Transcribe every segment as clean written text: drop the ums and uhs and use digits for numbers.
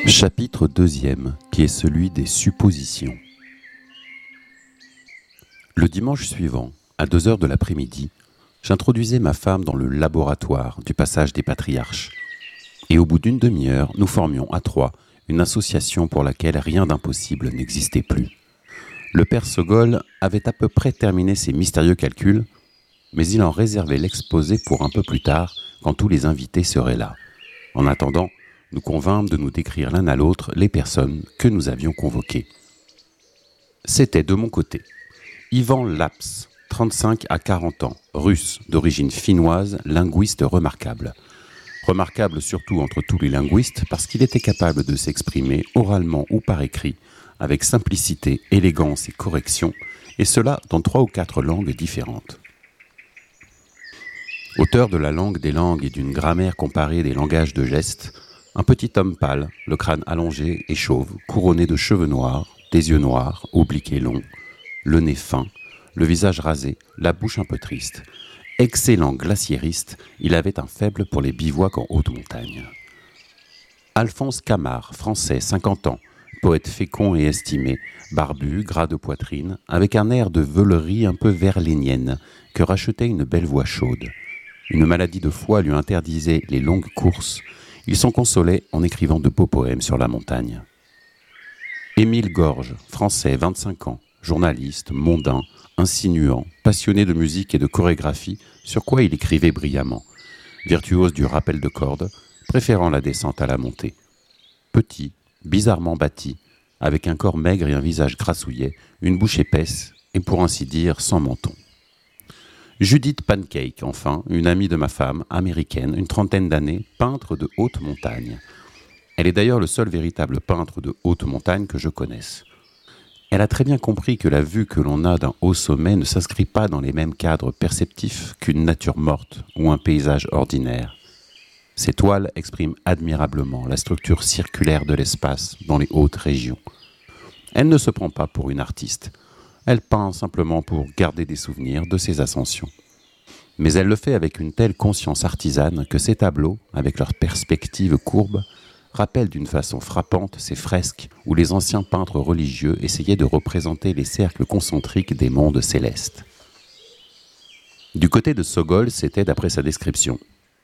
Chapitre 2e, qui est celui des suppositions. Le dimanche suivant, à 2h de l'après-midi, j'introduisais ma femme dans le laboratoire du passage des Patriarches. Et au bout d'une demi-heure, nous formions à trois une association pour laquelle rien d'impossible n'existait plus. Le père Sogol avait à peu près terminé ses mystérieux calculs, mais il en réservait l'exposé pour un peu plus tard, quand tous les invités seraient là. En attendant, nous convînmes de nous décrire l'un à l'autre les personnes que nous avions convoquées. C'était de mon côté Ivan Laps, 35 à 40 ans, russe, d'origine finnoise, linguiste remarquable. Remarquable surtout entre tous les linguistes parce qu'il était capable de s'exprimer oralement ou par écrit, avec simplicité, élégance et correction, et cela dans 3 ou 4 langues différentes. Auteur de la langue des langues et d'une grammaire comparée des langages de gestes, un petit homme pâle, le crâne allongé et chauve, couronné de cheveux noirs, des yeux noirs, obliques et longs, le nez fin, le visage rasé, la bouche un peu triste. Excellent glaciériste, il avait un faible pour les bivouacs en haute montagne. Alphonse Camard, français, 50 ans, poète fécond et estimé, barbu, gras de poitrine, avec un air de veulerie un peu verlénienne, que rachetait une belle voix chaude. Une maladie de foie lui interdisait les longues courses. Il s'en consolait en écrivant de beaux poèmes sur la montagne. Émile Gorge, français, 25 ans, journaliste, mondain, insinuant, passionné de musique et de chorégraphie, sur quoi il écrivait brillamment. Virtuose du rappel de cordes, préférant la descente à la montée. Petit, bizarrement bâti, avec un corps maigre et un visage grassouillet, une bouche épaisse et pour ainsi dire sans menton. Judith Pancake, enfin, une amie de ma femme, américaine, une 30aine d'années, peintre de haute montagne. Elle est d'ailleurs le seul véritable peintre de haute montagne que je connaisse. Elle a très bien compris que la vue que l'on a d'un haut sommet ne s'inscrit pas dans les mêmes cadres perceptifs qu'une nature morte ou un paysage ordinaire. Ses toiles expriment admirablement la structure circulaire de l'espace dans les hautes régions. Elle ne se prend pas pour une artiste. Elle peint simplement pour garder des souvenirs de ses ascensions. Mais elle le fait avec une telle conscience artisane que ses tableaux, avec leurs perspectives courbes, rappellent d'une façon frappante ces fresques où les anciens peintres religieux essayaient de représenter les cercles concentriques des mondes célestes. Du côté de Sogol, c'était d'après sa description.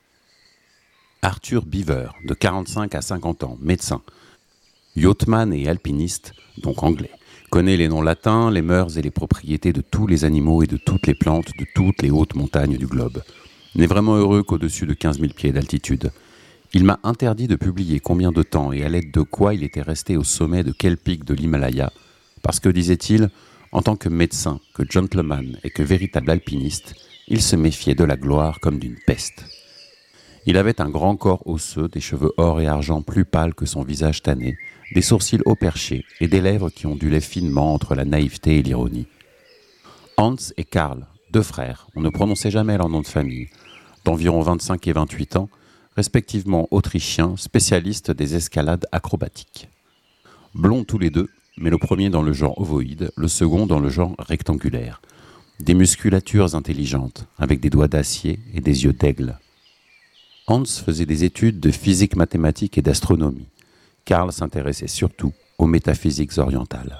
Arthur Beaver, de 45 à 50 ans, médecin, yachtsman et alpiniste, donc anglais. Connaît les noms latins, les mœurs et les propriétés de tous les animaux et de toutes les plantes de toutes les hautes montagnes du globe. N'est vraiment heureux qu'au-dessus de 15 000 pieds d'altitude. Il m'a interdit de publier combien de temps et à l'aide de quoi il était resté au sommet de quel pic de l'Himalaya, parce que, disait-il, en tant que médecin, que gentleman et que véritable alpiniste, il se méfiait de la gloire comme d'une peste. Il avait un grand corps osseux, des cheveux or et argent plus pâles que son visage tanné, des sourcils haut perchés et des lèvres qui ondulaient finement entre la naïveté et l'ironie. Hans et Karl, 2 frères, on ne prononçait jamais leur nom de famille, d'environ 25 et 28 ans, respectivement autrichiens, spécialistes des escalades acrobatiques. Blonds tous les deux, mais le premier dans le genre ovoïde, le second dans le genre rectangulaire. Des musculatures intelligentes, avec des doigts d'acier et des yeux d'aigle. Hans faisait des études de physique mathématique et d'astronomie. Karl s'intéressait surtout aux métaphysiques orientales.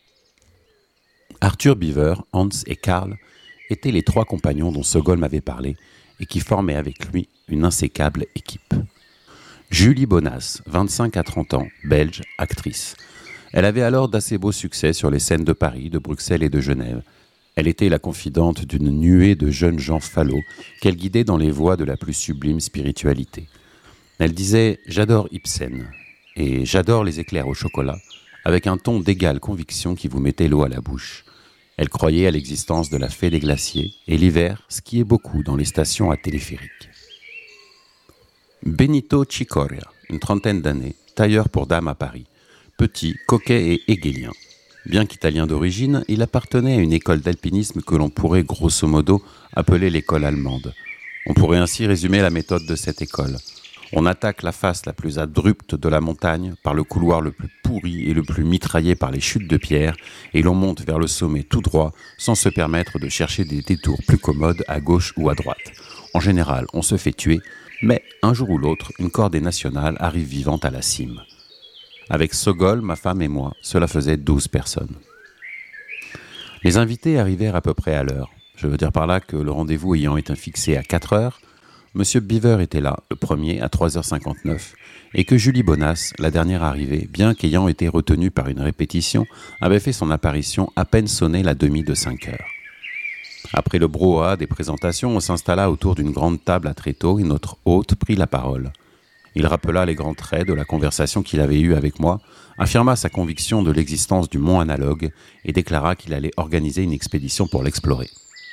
Arthur Beaver, Hans et Karl étaient les 3 compagnons dont Sogol m'avait parlé et qui formaient avec lui une insécable équipe. Julie Bonas, 25 à 30 ans, belge, actrice. Elle avait alors d'assez beaux succès sur les scènes de Paris, de Bruxelles et de Genève. Elle était la confidente d'une nuée de jeunes gens falots qu'elle guidait dans les voies de la plus sublime spiritualité. Elle disait « J'adore Ibsen » et « J'adore les éclairs au chocolat » avec un ton d'égale conviction qui vous mettait l'eau à la bouche. Elle croyait à l'existence de la fée des glaciers et l'hiver skiait beaucoup dans les stations à téléphérique. Benito Cicoria, une 30aine d'années, tailleur pour dames à Paris, petit, coquet et hégélien. Bien qu'italien d'origine, il appartenait à une école d'alpinisme que l'on pourrait grosso modo appeler l'école allemande. On pourrait ainsi résumer la méthode de cette école. On attaque la face la plus abrupte de la montagne par le couloir le plus pourri et le plus mitraillé par les chutes de pierre et l'on monte vers le sommet tout droit sans se permettre de chercher des détours plus commodes à gauche ou à droite. En général, on se fait tuer, mais un jour ou l'autre, une cordée nationale arrive vivante à la cime. Avec Sogol, ma femme et moi, cela faisait 12 personnes. Les invités arrivèrent à peu près à l'heure. Je veux dire par là que le rendez-vous ayant été fixé à 4 heures, M. Beaver était là, le premier, à 3h59, et que Julie Bonas, la dernière arrivée, bien qu'ayant été retenue par une répétition, avait fait son apparition à peine sonné la demie de 5 heures. Après le brouhaha des présentations, on s'installa autour d'une grande table à tréteaux et notre hôte prit la parole. Il rappela les grands traits de la conversation qu'il avait eue avec moi, affirma sa conviction de l'existence du mont Analogue et déclara qu'il allait organiser une expédition pour l'explorer.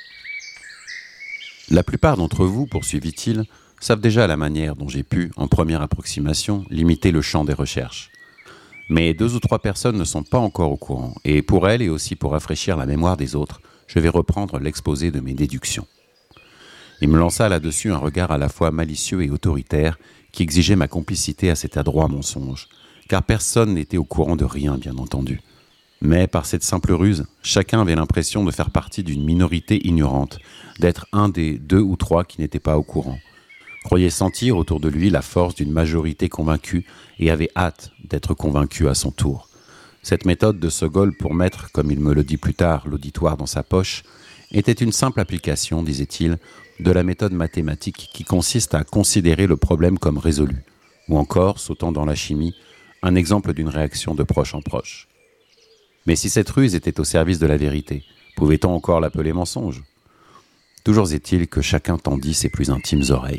La plupart d'entre vous, poursuivit-il, savent déjà la manière dont j'ai pu, en première approximation, limiter le champ des recherches. Mais 2 ou 3 personnes ne sont pas encore au courant, et pour elles et aussi pour rafraîchir la mémoire des autres, je vais reprendre l'exposé de mes déductions. Il me lança là-dessus un regard à la fois malicieux et autoritaire qui exigeait ma complicité à cet adroit mensonge, car personne n'était au courant de rien, bien entendu. Mais par cette simple ruse, chacun avait l'impression de faire partie d'une minorité ignorante, d'être un des 2 ou 3 qui n'étaient pas au courant, croyait sentir autour de lui la force d'une majorité convaincue et avait hâte d'être convaincu à son tour. Cette méthode de Sogol pour mettre, comme il me le dit plus tard, l'auditoire dans sa poche, était une simple application, disait-il, de la méthode mathématique qui consiste à considérer le problème comme résolu, ou encore, sautant dans la chimie, un exemple d'une réaction de proche en proche. Mais si cette ruse était au service de la vérité, pouvait-on encore l'appeler mensonge ? Toujours est-il que chacun tendit ses plus intimes oreilles.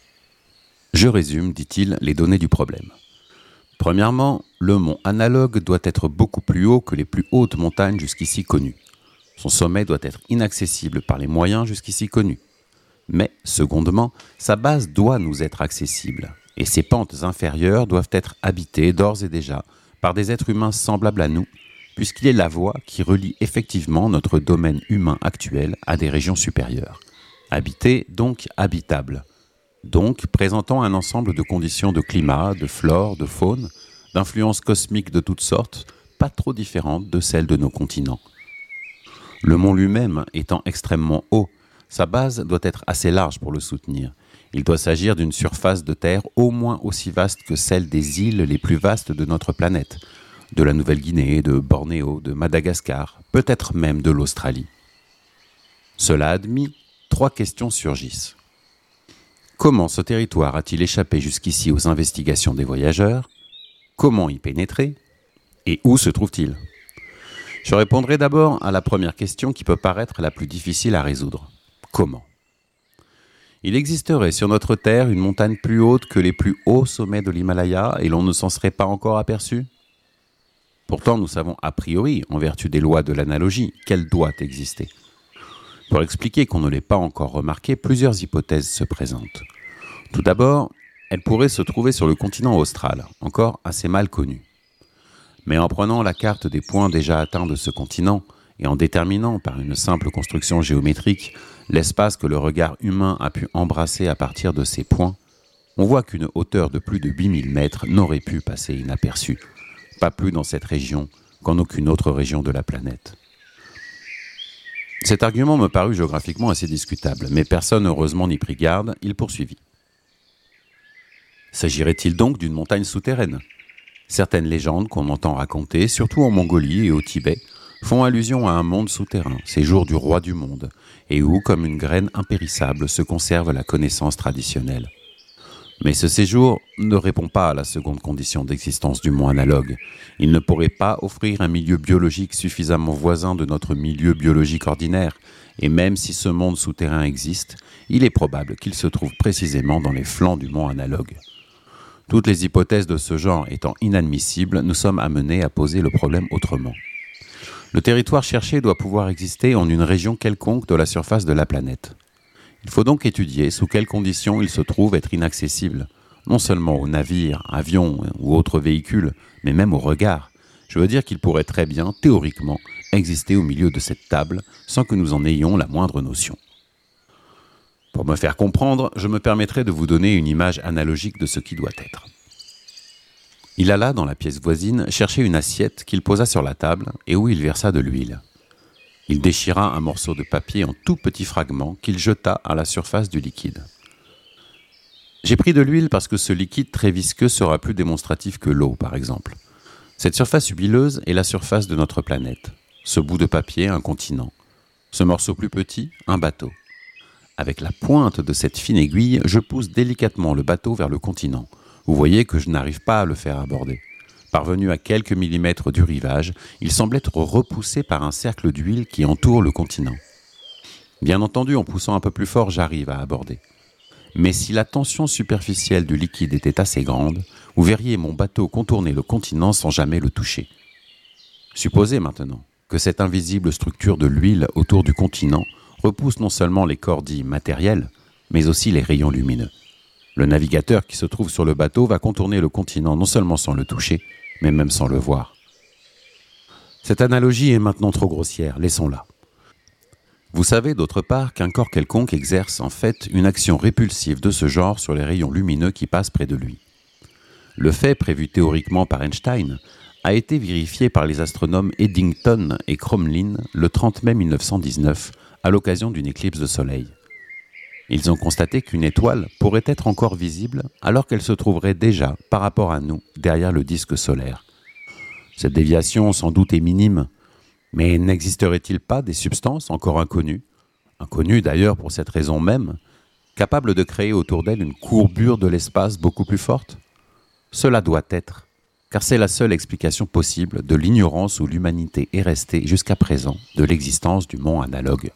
Je résume, dit-il, les données du problème. Premièrement, le mont Analogue doit être beaucoup plus haut que les plus hautes montagnes jusqu'ici connues. Son sommet doit être inaccessible par les moyens jusqu'ici connus. Mais, secondement, sa base doit nous être accessible, et ses pentes inférieures doivent être habitées d'ores et déjà par des êtres humains semblables à nous, puisqu'il est la voie qui relie effectivement notre domaine humain actuel à des régions supérieures. Habité, donc habitable. Donc présentant un ensemble de conditions de climat, de flore, de faune, d'influences cosmiques de toutes sortes, pas trop différentes de celles de nos continents. Le mont lui-même étant extrêmement haut, sa base doit être assez large pour le soutenir. Il doit s'agir d'une surface de terre au moins aussi vaste que celle des îles les plus vastes de notre planète, de la Nouvelle-Guinée, de Bornéo, de Madagascar, peut-être même de l'Australie. Cela admis, 3 questions surgissent. Comment ce territoire a-t-il échappé jusqu'ici aux investigations des voyageurs ? Comment y pénétrer ? Et où se trouve-t-il ? Je répondrai d'abord à la première question qui peut paraître la plus difficile à résoudre. Comment ? Il existerait sur notre Terre une montagne plus haute que les plus hauts sommets de l'Himalaya et l'on ne s'en serait pas encore aperçu ? Pourtant, nous savons a priori, en vertu des lois de l'analogie, qu'elle doit exister. Pour expliquer qu'on ne l'ait pas encore remarqué, plusieurs hypothèses se présentent. Tout d'abord, elle pourrait se trouver sur le continent austral, encore assez mal connu. Mais en prenant la carte des points déjà atteints de ce continent et en déterminant par une simple construction géométrique l'espace que le regard humain a pu embrasser à partir de ces points, on voit qu'une hauteur de plus de 8000 mètres n'aurait pu passer inaperçue, pas plus dans cette région qu'en aucune autre région de la planète. Cet argument me parut géographiquement assez discutable, mais personne heureusement n'y prit garde, il poursuivit. S'agirait-il donc d'une montagne souterraine ? Certaines légendes qu'on entend raconter, surtout en Mongolie et au Tibet, font allusion à un monde souterrain, séjour du roi du monde, et où, comme une graine impérissable, se conserve la connaissance traditionnelle. Mais ce séjour ne répond pas à la seconde condition d'existence du mont Analogue. Il ne pourrait pas offrir un milieu biologique suffisamment voisin de notre milieu biologique ordinaire, et même si ce monde souterrain existe, il est probable qu'il se trouve précisément dans les flancs du mont Analogue. Toutes les hypothèses de ce genre étant inadmissibles, nous sommes amenés à poser le problème autrement. Le territoire cherché doit pouvoir exister en une région quelconque de la surface de la planète. Il faut donc étudier sous quelles conditions il se trouve être inaccessible, non seulement aux navires, avions ou autres véhicules, mais même aux regards. Je veux dire qu'il pourrait très bien, théoriquement, exister au milieu de cette table sans que nous en ayons la moindre notion. Pour me faire comprendre, je me permettrai de vous donner une image analogique de ce qui doit être. Il alla dans la pièce voisine chercher une assiette qu'il posa sur la table et où il versa de l'huile. Il déchira un morceau de papier en tout petits fragments qu'il jeta à la surface du liquide. J'ai pris de l'huile parce que ce liquide très visqueux sera plus démonstratif que l'eau, par exemple. Cette surface huileuse est la surface de notre planète. Ce bout de papier, un continent. Ce morceau plus petit, un bateau. Avec la pointe de cette fine aiguille, je pousse délicatement le bateau vers le continent. Vous voyez que je n'arrive pas à le faire aborder. Parvenu à quelques millimètres du rivage, il semble être repoussé par un cercle d'huile qui entoure le continent. Bien entendu, en poussant un peu plus fort, j'arrive à aborder. Mais si la tension superficielle du liquide était assez grande, vous verriez mon bateau contourner le continent sans jamais le toucher. Supposez maintenant que cette invisible structure de l'huile autour du continent repousse non seulement les corps dits matériels, mais aussi les rayons lumineux. Le navigateur qui se trouve sur le bateau va contourner le continent non seulement sans le toucher, mais même sans le voir. Cette analogie est maintenant trop grossière, laissons-la. Vous savez d'autre part qu'un corps quelconque exerce en fait une action répulsive de ce genre sur les rayons lumineux qui passent près de lui. Le fait, prévu théoriquement par Einstein, a été vérifié par les astronomes Eddington et Crommelin le 30 mai 1919 à l'occasion d'une éclipse de soleil. Ils ont constaté qu'une étoile pourrait être encore visible alors qu'elle se trouverait déjà, par rapport à nous, derrière le disque solaire. Cette déviation sans doute est minime, mais n'existerait-il pas des substances encore inconnues d'ailleurs pour cette raison même, capables de créer autour d'elles une courbure de l'espace beaucoup plus forte ? Cela doit être, car c'est la seule explication possible de l'ignorance où l'humanité est restée jusqu'à présent de l'existence du mont analogue.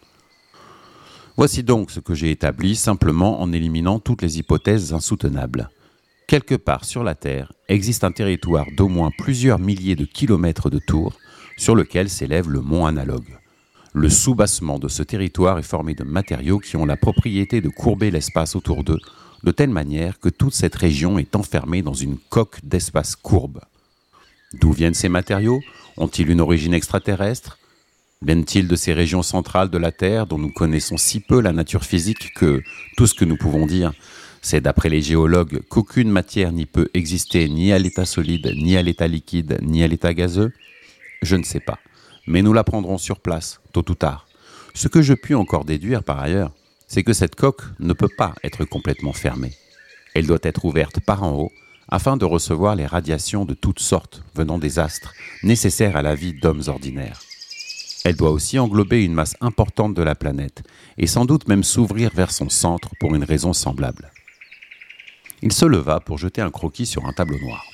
Voici donc ce que j'ai établi simplement en éliminant toutes les hypothèses insoutenables. Quelque part sur la Terre existe un territoire d'au moins plusieurs milliers de kilomètres de tour sur lequel s'élève le mont analogue. Le soubassement de ce territoire est formé de matériaux qui ont la propriété de courber l'espace autour d'eux, de telle manière que toute cette région est enfermée dans une coque d'espace courbe. D'où viennent ces matériaux ? Ont-ils une origine extraterrestre ? Viennent-ils de ces régions centrales de la Terre dont nous connaissons si peu la nature physique que tout ce que nous pouvons dire, c'est d'après les géologues qu'aucune matière n'y peut exister ni à l'état solide, ni à l'état liquide, ni à l'état gazeux ? Je ne sais pas, mais nous l'apprendrons sur place, tôt ou tard. Ce que je puis encore déduire par ailleurs, c'est que cette coque ne peut pas être complètement fermée. Elle doit être ouverte par en haut afin de recevoir les radiations de toutes sortes venant des astres nécessaires à la vie d'hommes ordinaires. Elle doit aussi englober une masse importante de la planète et sans doute même s'ouvrir vers son centre pour une raison semblable. Il se leva pour jeter un croquis sur un tableau noir.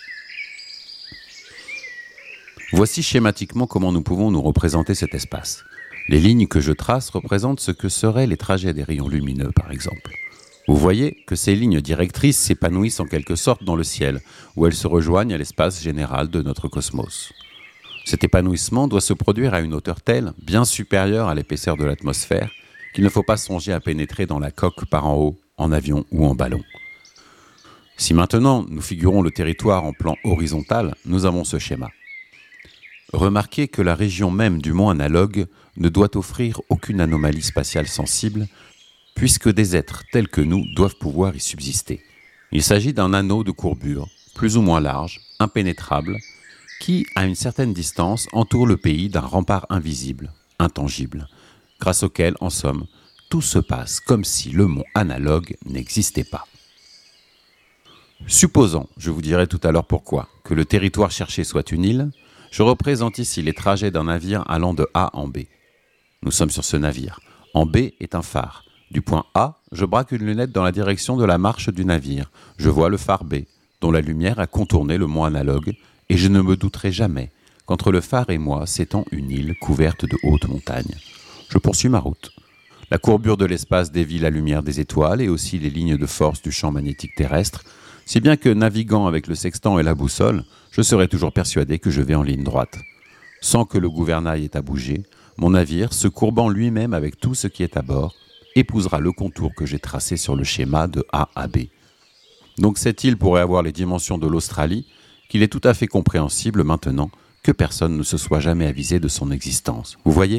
Voici schématiquement comment nous pouvons nous représenter cet espace. Les lignes que je trace représentent ce que seraient les trajets des rayons lumineux, par exemple. Vous voyez que ces lignes directrices s'épanouissent en quelque sorte dans le ciel, où elles se rejoignent à l'espace général de notre cosmos. Cet épanouissement doit se produire à une hauteur telle, bien supérieure à l'épaisseur de l'atmosphère, qu'il ne faut pas songer à pénétrer dans la coque par en haut, en avion ou en ballon. Si maintenant nous figurons le territoire en plan horizontal, nous avons ce schéma. Remarquez que la région même du mont analogue ne doit offrir aucune anomalie spatiale sensible, puisque des êtres tels que nous doivent pouvoir y subsister. Il s'agit d'un anneau de courbure, plus ou moins large, impénétrable, qui, à une certaine distance, entoure le pays d'un rempart invisible, intangible, grâce auquel, en somme, tout se passe comme si le mont analogue n'existait pas. Supposons, je vous dirai tout à l'heure pourquoi, que le territoire cherché soit une île, je représente ici les trajets d'un navire allant de A en B. Nous sommes sur ce navire. En B est un phare. Du point A, je braque une lunette dans la direction de la marche du navire. Je vois le phare B, dont la lumière a contourné le mont analogue, et je ne me douterai jamais qu'entre le phare et moi s'étend une île couverte de hautes montagnes. Je poursuis ma route. La courbure de l'espace dévie la lumière des étoiles et aussi les lignes de force du champ magnétique terrestre, si bien que, naviguant avec le sextant et la boussole, je serai toujours persuadé que je vais en ligne droite. Sans que le gouvernail ait à bouger, mon navire, se courbant lui-même avec tout ce qui est à bord, épousera le contour que j'ai tracé sur le schéma de A à B. Donc cette île pourrait avoir les dimensions de l'Australie, qu'il est tout à fait compréhensible maintenant que personne ne se soit jamais avisé de son existence. Vous voyez ?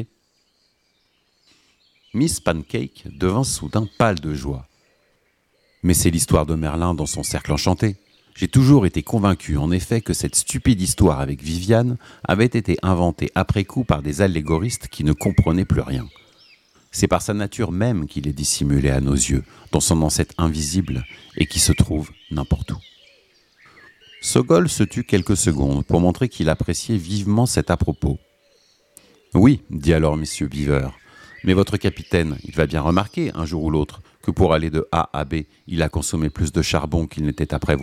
Miss Pancake devint soudain pâle de joie. Mais c'est l'histoire de Merlin dans son cercle enchanté. J'ai toujours été convaincu, en effet, que cette stupide histoire avec Viviane avait été inventée après coup par des allégoristes qui ne comprenaient plus rien. C'est par sa nature même qu'il est dissimulé à nos yeux, dans son ancêtre invisible, et qui se trouve n'importe où. Sogol se tut quelques secondes pour montrer qu'il appréciait vivement cet à-propos. « Oui, dit alors M. Beaver, mais votre capitaine, il va bien remarquer, un jour ou l'autre, que pour aller de A à B, il a consommé plus de charbon qu'il n'était à prévoir. »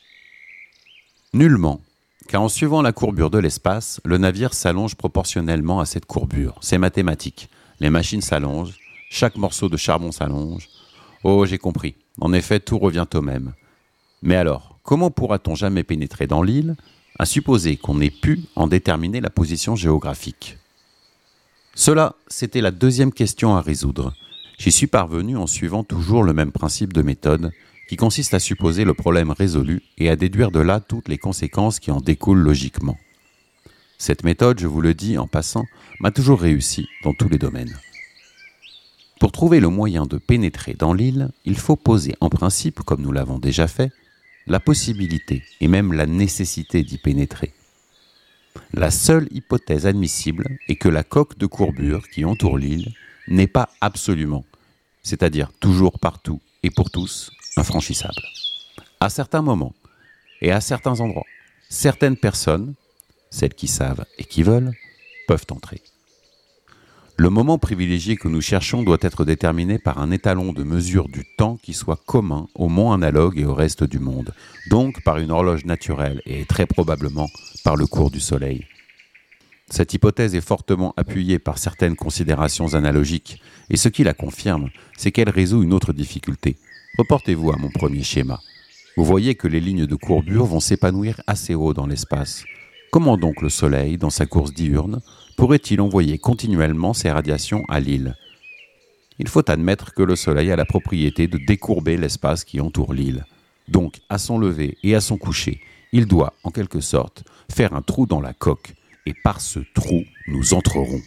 Nullement, car en suivant la courbure de l'espace, le navire s'allonge proportionnellement à cette courbure. C'est mathématique. Les machines s'allongent, chaque morceau de charbon s'allonge. Oh, j'ai compris. En effet, tout revient au même. Mais alors, comment pourra-t-on jamais pénétrer dans l'île, à supposer qu'on ait pu en déterminer la position géographique ? Cela, c'était la deuxième question à résoudre. J'y suis parvenu en suivant toujours le même principe de méthode, qui consiste à supposer le problème résolu et à déduire de là toutes les conséquences qui en découlent logiquement. Cette méthode, je vous le dis en passant, m'a toujours réussi dans tous les domaines. Pour trouver le moyen de pénétrer dans l'île, il faut poser en principe, comme nous l'avons déjà fait, la possibilité et même la nécessité d'y pénétrer. La seule hypothèse admissible est que la coque de courbure qui entoure l'île n'est pas absolument, c'est-à-dire toujours partout et pour tous, infranchissable. À certains moments et à certains endroits, certaines personnes, celles qui savent et qui veulent, peuvent entrer. Le moment privilégié que nous cherchons doit être déterminé par un étalon de mesure du temps qui soit commun au monde analogue et au reste du monde, donc par une horloge naturelle et très probablement par le cours du Soleil. Cette hypothèse est fortement appuyée par certaines considérations analogiques, et ce qui la confirme, c'est qu'elle résout une autre difficulté. Reportez-vous à mon premier schéma. Vous voyez que les lignes de courbure vont s'épanouir assez haut dans l'espace. Comment donc le Soleil, dans sa course diurne, pourrait-il envoyer continuellement ses radiations à l'île ? Il faut admettre que le Soleil a la propriété de décourber l'espace qui entoure l'île. Donc, à son lever et à son coucher, il doit, en quelque sorte, faire un trou dans la coque, et par ce trou, nous entrerons.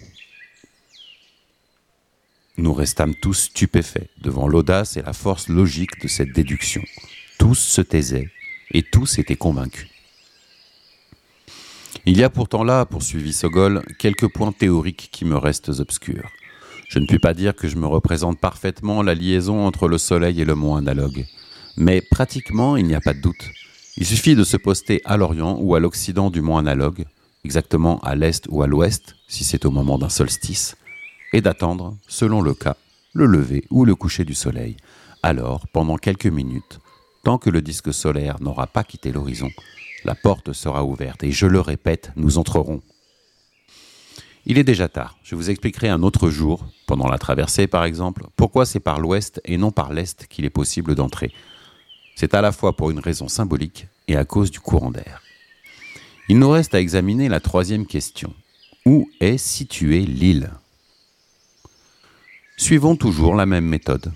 Nous restâmes tous stupéfaits devant l'audace et la force logique de cette déduction. Tous se taisaient, et tous étaient convaincus. Il y a pourtant là, poursuivit Sogol, quelques points théoriques qui me restent obscurs. Je ne puis pas dire que je me représente parfaitement la liaison entre le Soleil et le monde analogue. Mais pratiquement, il n'y a pas de doute. Il suffit de se poster à l'Orient ou à l'Occident du monde analogue, exactement à l'Est ou à l'Ouest, si c'est au moment d'un solstice, et d'attendre, selon le cas, le lever ou le coucher du Soleil. Alors, pendant quelques minutes, tant que le disque solaire n'aura pas quitté l'horizon, la porte sera ouverte et, je le répète, nous entrerons. Il est déjà tard. Je vous expliquerai un autre jour, pendant la traversée par exemple, pourquoi c'est par l'ouest et non par l'est qu'il est possible d'entrer. C'est à la fois pour une raison symbolique et à cause du courant d'air. Il nous reste à examiner la troisième question. Où est située l'île ? Suivons toujours la même méthode.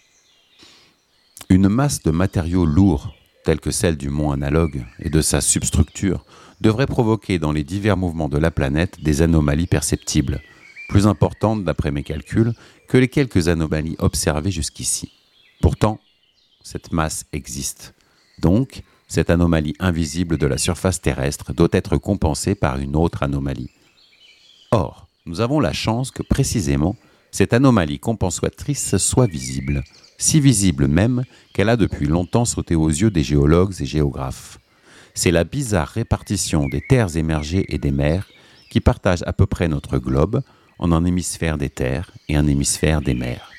Une masse de matériaux lourds, telle que celle du monde analogue et de sa substructure, devrait provoquer dans les divers mouvements de la planète des anomalies perceptibles, plus importantes d'après mes calculs que les quelques anomalies observées jusqu'ici. Pourtant, cette masse existe. Donc, cette anomalie invisible de la surface terrestre doit être compensée par une autre anomalie. Or, nous avons la chance que précisément, cette anomalie compensatrice soit visible, si visible même qu'elle a depuis longtemps sauté aux yeux des géologues et géographes. C'est la bizarre répartition des terres émergées et des mers qui partagent à peu près notre globe en un hémisphère des terres et un hémisphère des mers.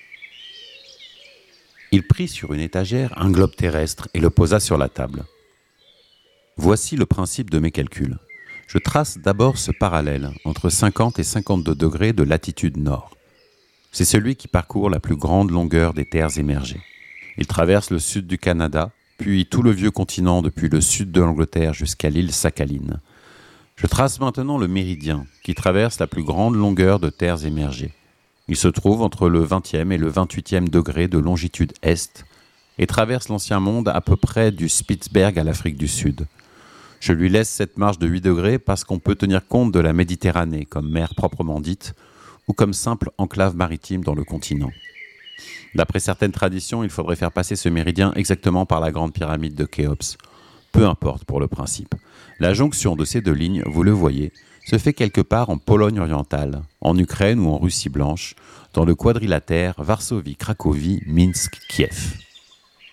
Il prit sur une étagère un globe terrestre et le posa sur la table. Voici le principe de mes calculs. Je trace d'abord ce parallèle entre 50 et 52 degrés de latitude nord. C'est celui qui parcourt la plus grande longueur des terres émergées. Il traverse le sud du Canada, puis tout le vieux continent depuis le sud de l'Angleterre jusqu'à l'île Sakhaline. Je trace maintenant le méridien, qui traverse la plus grande longueur de terres émergées. Il se trouve entre le 20e et le 28e degré de longitude est et traverse l'ancien monde à peu près du Spitzberg à l'Afrique du Sud. Je lui laisse cette marge de 8 degrés parce qu'on peut tenir compte de la Méditerranée comme mer proprement dite ou comme simple enclave maritime dans le continent. D'après certaines traditions, il faudrait faire passer ce méridien exactement par la grande pyramide de Khéops. Peu importe pour le principe. La jonction de ces deux lignes, vous le voyez, se fait quelque part en Pologne orientale, en Ukraine ou en Russie blanche, dans le quadrilatère Varsovie-Cracovie-Minsk-Kiev.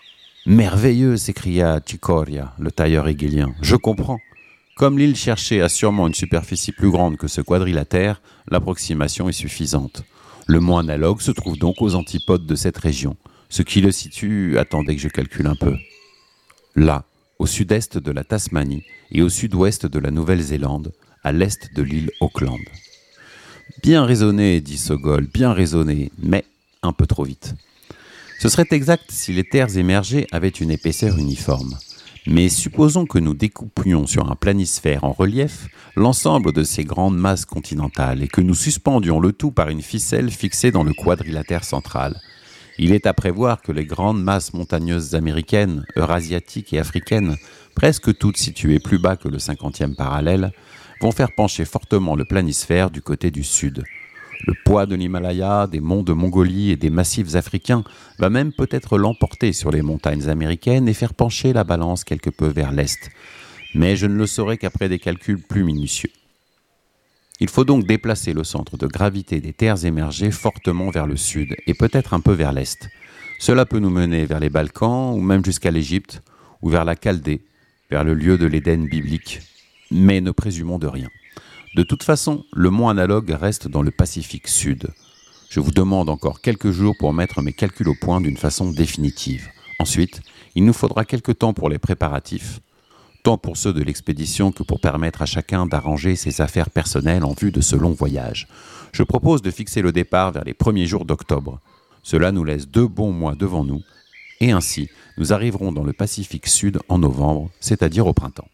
Merveilleux, s'écria Cicoria, le tailleur hégélien. Je comprends. Comme l'île cherchée a sûrement une superficie plus grande que ce quadrilatère, l'approximation est suffisante. Le mont analogue se trouve donc aux antipodes de cette région, ce qui le situe, attendez que je calcule un peu, là, au sud-est de la Tasmanie et au sud-ouest de la Nouvelle-Zélande, à l'est de l'île Auckland. Bien raisonné, dit Sogol, bien raisonné, mais un peu trop vite. Ce serait exact si les terres émergées avaient une épaisseur uniforme. Mais supposons que nous découpions sur un planisphère en relief l'ensemble de ces grandes masses continentales et que nous suspendions le tout par une ficelle fixée dans le quadrilatère central. Il est à prévoir que les grandes masses montagneuses américaines, eurasiatiques et africaines, presque toutes situées plus bas que le 50e parallèle, vont faire pencher fortement le planisphère du côté du sud. Le poids de l'Himalaya, des monts de Mongolie et des massifs africains va même peut-être l'emporter sur les montagnes américaines et faire pencher la balance quelque peu vers l'est. Mais je ne le saurai qu'après des calculs plus minutieux. Il faut donc déplacer le centre de gravité des terres émergées fortement vers le sud et peut-être un peu vers l'est. Cela peut nous mener vers les Balkans ou même jusqu'à l'Égypte ou vers la Chaldée, vers le lieu de l'Éden biblique. Mais ne présumons de rien. De toute façon, le mont analogue reste dans le Pacifique Sud. Je vous demande encore quelques jours pour mettre mes calculs au point d'une façon définitive. Ensuite, il nous faudra quelque temps pour les préparatifs, tant pour ceux de l'expédition que pour permettre à chacun d'arranger ses affaires personnelles en vue de ce long voyage. Je propose de fixer le départ vers les premiers jours d'octobre. Cela nous laisse 2 bons mois devant nous, et ainsi, nous arriverons dans le Pacifique Sud en novembre, c'est-à-dire au printemps.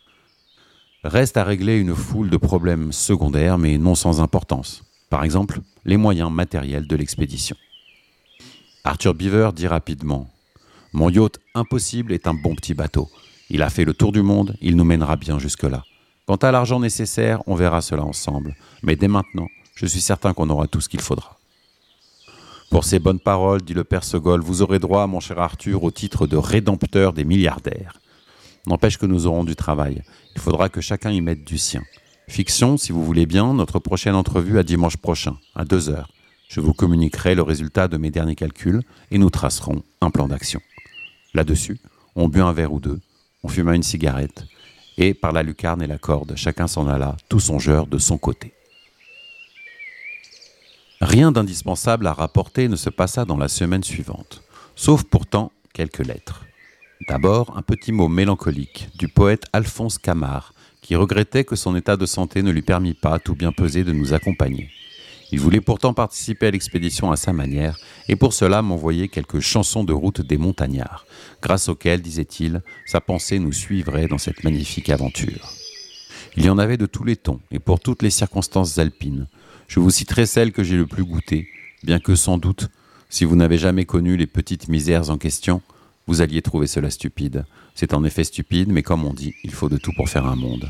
Reste à régler une foule de problèmes secondaires mais non sans importance. Par exemple, les moyens matériels de l'expédition. Arthur Beaver dit rapidement « Mon yacht impossible est un bon petit bateau. Il a fait le tour du monde, il nous mènera bien jusque-là. Quant à l'argent nécessaire, on verra cela ensemble. Mais dès maintenant, je suis certain qu'on aura tout ce qu'il faudra. » Pour ces bonnes paroles, dit le père Sogol, vous aurez droit, mon cher Arthur, au titre de rédempteur des milliardaires. N'empêche que nous aurons du travail. Il faudra que chacun y mette du sien. Fixons, si vous voulez bien, notre prochaine entrevue à dimanche prochain, à 2h. Je vous communiquerai le résultat de mes derniers calculs et nous tracerons un plan d'action. Là-dessus, on but un verre ou deux, on fuma une cigarette et, par la lucarne et la corde, chacun s'en alla, tout songeur de son côté. Rien d'indispensable à rapporter ne se passa dans la semaine suivante, sauf pourtant quelques lettres. D'abord, un petit mot mélancolique du poète Alphonse Camard, qui regrettait que son état de santé ne lui permit pas, tout bien pesé, de nous accompagner. Il voulait pourtant participer à l'expédition à sa manière, et pour cela m'envoyait quelques chansons de route des montagnards, grâce auxquelles, disait-il, sa pensée nous suivrait dans cette magnifique aventure. Il y en avait de tous les tons, et pour toutes les circonstances alpines. Je vous citerai celles que j'ai le plus goûtées, bien que sans doute, si vous n'avez jamais connu les petites misères en question, vous alliez trouver cela stupide. C'est en effet stupide, mais comme on dit, il faut de tout pour faire un monde.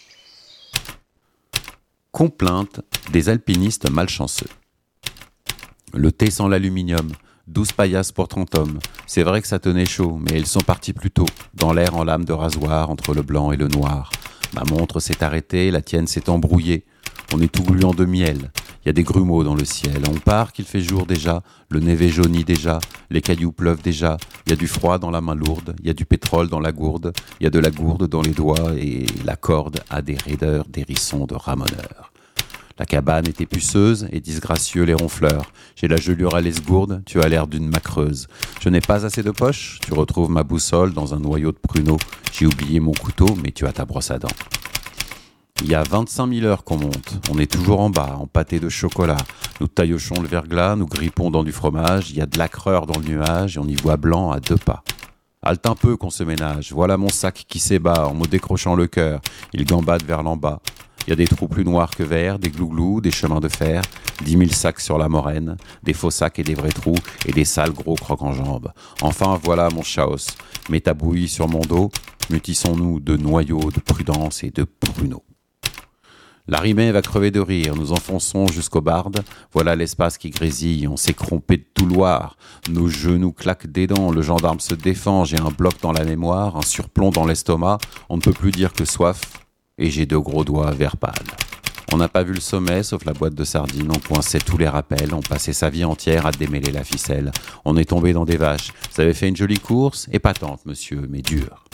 Complainte des alpinistes malchanceux. Le thé sans l'aluminium, 12 paillasses pour 30 hommes. C'est vrai que ça tenait chaud, mais ils sont partis plus tôt, dans l'air en lame de rasoir entre le blanc et le noir. Ma montre s'est arrêtée, la tienne s'est embrouillée. On est tout gluant de miel. Il y a des grumeaux dans le ciel. On part qu'il fait jour déjà, le névé jaunit déjà, les cailloux pleuvent déjà, il y a du froid dans la main lourde, il y a du pétrole dans la gourde, il y a de la gourde dans les doigts et la corde a des raideurs d'hérissons de ramoneurs. La cabane était puceuse et disgracieux les ronfleurs. J'ai la gelure à l'esgourde, tu as l'air d'une macreuse. Je n'ai pas assez de poche, tu retrouves ma boussole dans un noyau de pruneau. J'ai oublié mon couteau, mais tu as ta brosse à dents. Il y a 25 000 heures qu'on monte. On est toujours en bas, en pâté de chocolat. Nous taillochons le verglas, nous grippons dans du fromage. Il y a de l'acreur dans le nuage et on y voit blanc à 2 pas. Halte un peu qu'on se ménage. Voilà mon sac qui s'ébat en me décrochant le cœur. Il gambade vers l'en bas. Il y a des trous plus noirs que verts, des glouglous, des chemins de fer, 10 000 sacs sur la moraine, des faux sacs et des vrais trous, et des sales gros crocs-en-jambes. Enfin, voilà mon chaos. Mets ta bouillie sur mon dos, mutissons-nous de noyaux, de prudence et de pruneaux. La rimée va crever de rire, nous enfonçons jusqu'au barde, voilà l'espace qui grésille, on s'est crompé de tout loir, nos genoux claquent des dents, le gendarme se défend, j'ai un bloc dans la mémoire, un surplomb dans l'estomac, on ne peut plus dire que soif, et j'ai 2 gros doigts vert pâle. On n'a pas vu le sommet, sauf la boîte de sardines, on coinçait tous les rappels, on passait sa vie entière à démêler la ficelle. On est tombé dans des vaches. Ça avait fait une jolie course, épatante, monsieur, mais dure.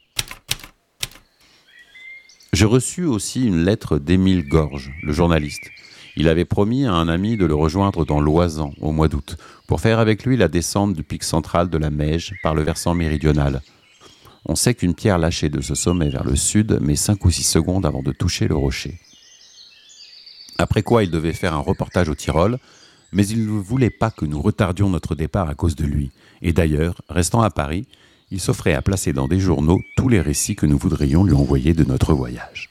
J'ai reçu aussi une lettre d'Émile Gorge, le journaliste. Il avait promis à un ami de le rejoindre dans l'Oisans, au mois d'août, pour faire avec lui la descente du pic central de la Meije par le versant méridional. On sait qu'une pierre lâchée de ce sommet vers le sud met 5 ou 6 secondes avant de toucher le rocher. Après quoi, il devait faire un reportage au Tyrol, mais il ne voulait pas que nous retardions notre départ à cause de lui. Et d'ailleurs, restant à Paris, il s'offrait à placer dans des journaux tous les récits que nous voudrions lui envoyer de notre voyage.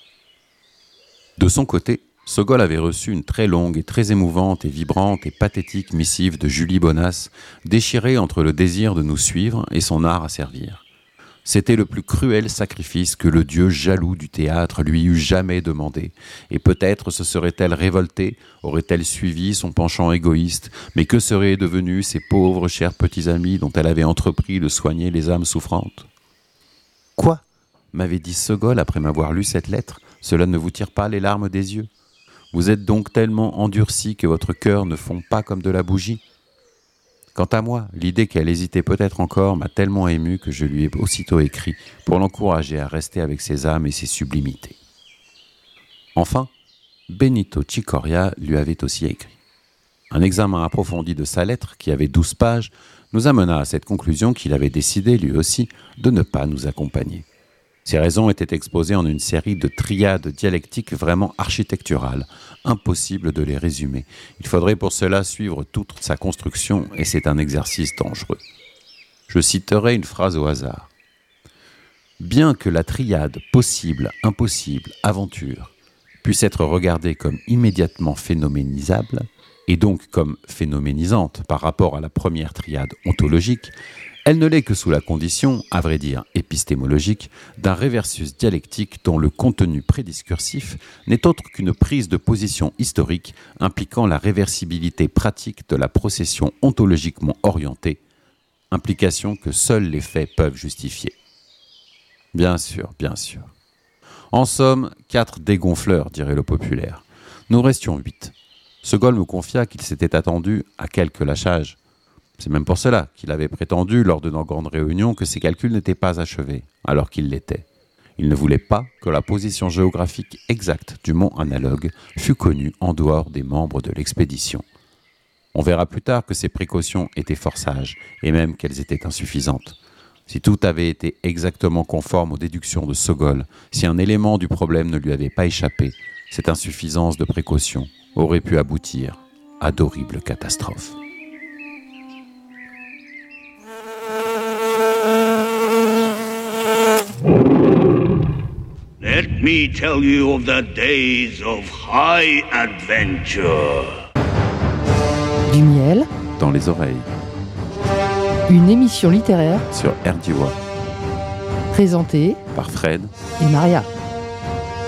De son côté, Sogol avait reçu une très longue et très émouvante et vibrante et pathétique missive de Julie Bonas, déchirée entre le désir de nous suivre et son art à servir. C'était le plus cruel sacrifice que le dieu jaloux du théâtre lui eût jamais demandé. Et peut-être se serait-elle révoltée, aurait-elle suivi son penchant égoïste, mais que seraient devenus ces pauvres chers petits amis dont elle avait entrepris de soigner les âmes souffrantes ? « Quoi » m'avait dit Sogol après m'avoir lu cette lettre, « cela ne vous tire pas les larmes des yeux ? Vous êtes donc tellement endurci que votre cœur ne fond pas comme de la bougie ? Quant à moi, l'idée qu'elle hésitait peut-être encore m'a tellement ému que je lui ai aussitôt écrit pour l'encourager à rester avec ses âmes et ses sublimités. Enfin, Benito Cicoria lui avait aussi écrit. Un examen approfondi de sa lettre, qui avait 12 pages, nous amena à cette conclusion qu'il avait décidé, lui aussi, de ne pas nous accompagner. Ces raisons étaient exposées en une série de triades dialectiques vraiment architecturales. Impossible de les résumer. Il faudrait pour cela suivre toute sa construction et c'est un exercice dangereux. Je citerai une phrase au hasard. Bien que la triade possible, impossible, aventure puisse être regardée comme immédiatement phénoménisable et donc comme phénoménisante par rapport à la première triade ontologique, elle ne l'est que sous la condition, à vrai dire épistémologique, d'un réversus dialectique dont le contenu prédiscursif n'est autre qu'une prise de position historique impliquant la réversibilité pratique de la procession ontologiquement orientée, implication que seuls les faits peuvent justifier. Bien sûr, bien sûr. En somme, 4 dégonfleurs, dirait le populaire. Nous restions 8. Sogol me confia qu'il s'était attendu à quelques lâchages. C'est même pour cela qu'il avait prétendu, lors de nos grandes réunions, que ses calculs n'étaient pas achevés, alors qu'ils l'étaient. Il ne voulait pas que la position géographique exacte du mont Analogue fût connue en dehors des membres de l'expédition. On verra plus tard que ces précautions étaient fort sages, et même qu'elles étaient insuffisantes. Si tout avait été exactement conforme aux déductions de Sogol, si un élément du problème ne lui avait pas échappé, cette insuffisance de précaution aurait pu aboutir à d'horribles catastrophes. Let me tell you of the days of high adventure. Du miel Dans les oreilles, une émission littéraire sur RDY, présentée par Fred et Maria.